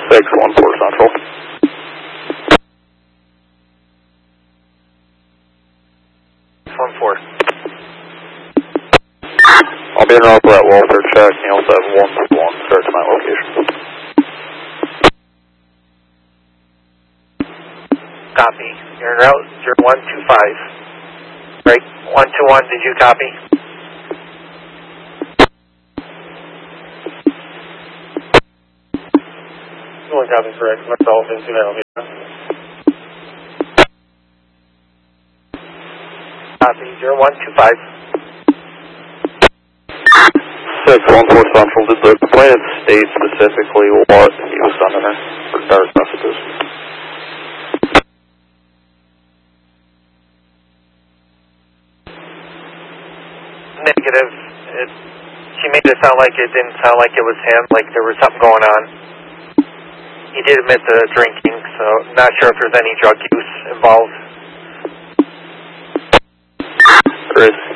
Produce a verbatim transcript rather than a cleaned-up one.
six one four Central. one four. I'll be in route for that welfare check, and you also have one one start to my location. Copy. You're en route zero one two five. Right, one two one, did you copy? One copy, correct. Myself into now. Copy, zero one two five. six one four Central, did the complainant state specifically what he was sending her for text messages? Negative. It, she made it sound like it didn't sound like it was him, like there was something going on. He did admit to drinking, so not sure if there's any drug use involved. Chris.